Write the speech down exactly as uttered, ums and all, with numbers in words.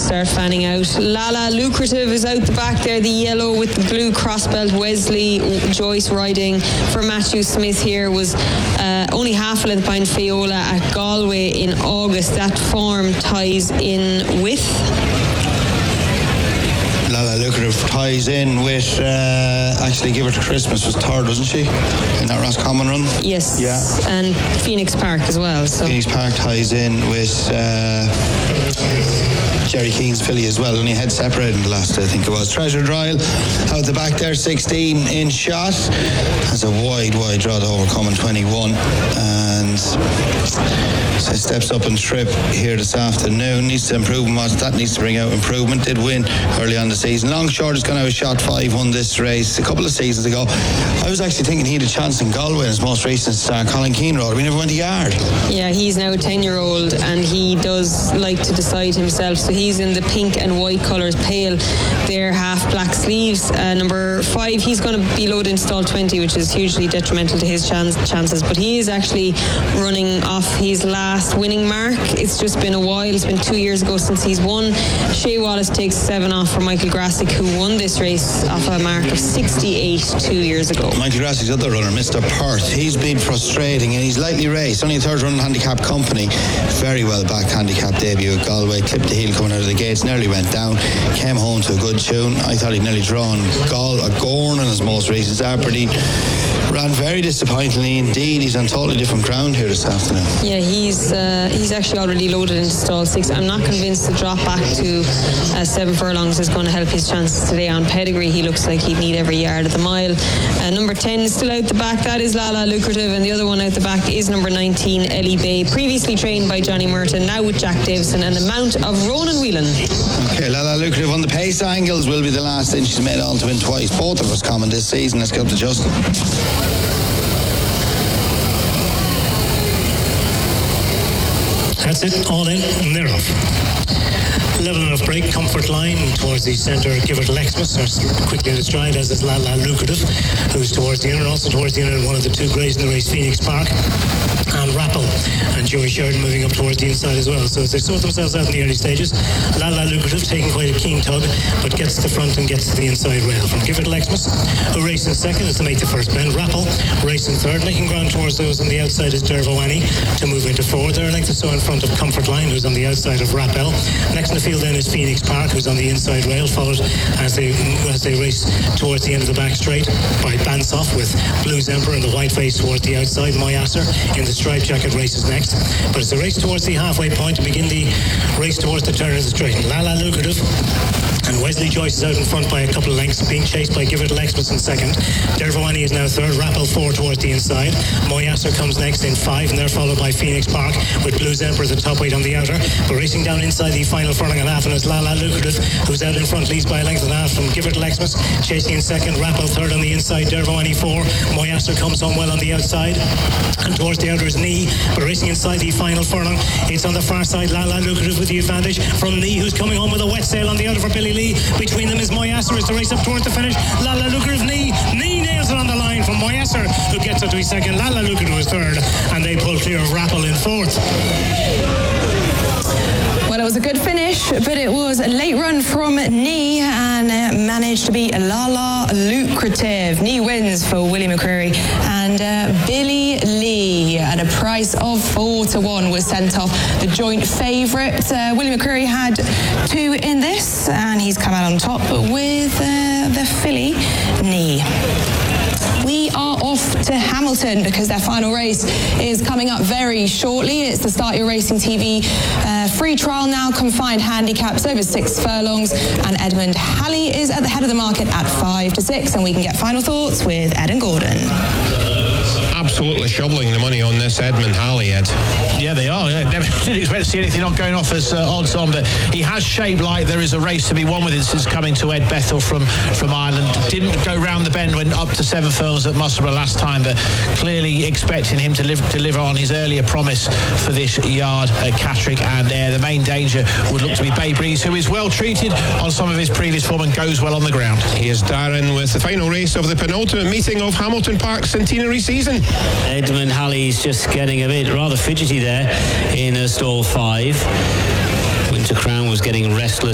start fanning out. Lala Lucrative is out the back there, the yellow with the blue crossbelt. Wesley Joyce riding for Matthew Smith here was uh, only half a length behind Fiola at Galway in August. That form ties in with Lala Lucrative ties in with uh, actually Give Her to Christmas was third, wasn't she, in that Roscommon run? Yes. Yeah. And Phoenix Park as well. So. Phoenix Park ties in with uh, Jerry Keane's filly as well. Only head separated in the last, I think it was. Treasured Royal out the back there, sixteen in shot. Has a wide, wide draw to overcome in twenty-one, and so steps up and trip here this afternoon. Needs to improve on what that needs to bring out improvement. Did win early on the season. Long Short has gone out with shot five, won this race a couple of seasons ago. I was actually thinking he had a chance in Galway in his most recent start. Colin Keane rode. We never went a yard. Yeah, he's now a ten-year-old and he does like to decide himself. So he's in the pink and white colours, pale. They're half black sleeves. Uh, number five, he's going to be loaded in stall twenty, which is hugely detrimental to his chance, chances. But he is actually running off his last winning mark. It's just been a while. It's been two years ago since he's won. Shea Wallace takes seven off for Michael Grassick, who won this race off a mark of sixty-eight two years ago. Michael Grassick's other runner, Mister Perth, he's been frustrating and he's lightly raced. Only a third run handicap company. Very well backed handicap debut at Galway. Clipped the heel coming out of the gates, nearly went down. Came home to a good tune. I thought he'd nearly drawn Gal a Gorn in his most recent Aberdeen. Ran very disappointingly indeed. He's on totally different ground here this afternoon. Yeah, he's uh, he's actually already loaded into stall six. I'm not convinced the drop back to uh, seven furlongs is going to help his chances today on pedigree. He looks like he'd need every yard of the mile. Uh, number ten is still out the back. That is Lala Lucrative, and the other one out the back is number nineteen, Ellie Bay, previously trained by Johnny Merton, now with Jack Davison, and the mount of Ronan Whelan. Okay, Lala Lucrative on the pace angles will be the last thing she's made on to win twice. Both of us common this season. Let's go up to Justin. That's it, all in, and they're off. Level enough break, Comfort Line towards the centre, Give It Lexmas, are quickly in the stride, as is Lala Lucrative, who's towards the inner, also towards the inner, one of the two greys in the race, Phoenix Park, and Rappel, and Joey Sheridan moving up towards the inside as well. So as they sort themselves out in the early stages, Lala Lucrative taking quite a keen tug, but gets to the front and gets to the inside rail. From Give It Lexmas, who racing second is to make the first bend. Rappel racing third, making ground towards those on the outside is Dervawani to move into fourth. They're a length or so in front of Comfort Line, who's on the outside of Rappel. Next in the field then is Phoenix Park, who's on the inside rail, followed as they as they race towards the end of the back straight by Bansoff, with Blues Emperor and the white face towards the outside. Moyasser in the striped jacket races next. But it's a race towards the halfway point to begin the race towards the turn of the straight. Lala Lucrative and Wesley Joyce is out in front by a couple of lengths, being chased by Give It Lexmas in second. Dervawani is now third, Rappel four towards the inside. Moyasser comes next in five, and they're followed by Phoenix Park, with Blues Emperor the top weight on the outer. But racing down inside the final furlong and a half, and it's Lala Lucrative, who's out in front, leads by a length and a half from Give It Lexmas. Chasing in second, Rappel third on the inside, Dervawani four. Moyasser comes on well on the outside, and towards the outer is Knee. But racing inside the final furlong, it's on the far side, Lala Lucrative with the advantage from Knee, who's coming home with a wet sail on the outer for Billy Lee. Between them is Moyasser as to race up towards the finish. Lala Lucrative, Knee. Knee nails it on the line from Moyasser, who gets it to his second. Lala Lucrative was third, and they pull clear of Rappel in fourth. Well, it was a good finish, but it was a late run from Knee and uh, managed to beat Lala Lucrative. Knee wins for Willie McCreary, and uh, Billy Lee at a price of four to one was sent off. The joint favourite, uh, Willie McCreary, had two in this, and he's come out on top with uh, the filly Knee. We are off to Hamilton because their final race is coming up very shortly. It's the Start Your Racing T V uh, free trial now, confined handicaps over six furlongs, and Edmund Halley is at the head of the market at five to six, and we can get final thoughts with Ed and Gordon. Absolutely shoveling the money on this Edmund Halley, Ed. Yeah, they are. I never didn't expect to see anything not going off as uh, odds on, but he has shaped like there is a race to be won with it since coming to Ed Bethel from, from Ireland. Didn't go round the bend when up to seven furlongs at Musselburgh last time, but clearly expecting him to live, deliver on his earlier promise for this yard at Catterick and Ayr. The main danger would look to be Babe Rees, who is well treated on some of his previous form and goes well on the ground. Here's Darren with the final race of the penultimate meeting of Hamilton Park's centenary season. Edmund Halley's just getting a bit rather fidgety there in uh, stall five. Winter Crown was getting restless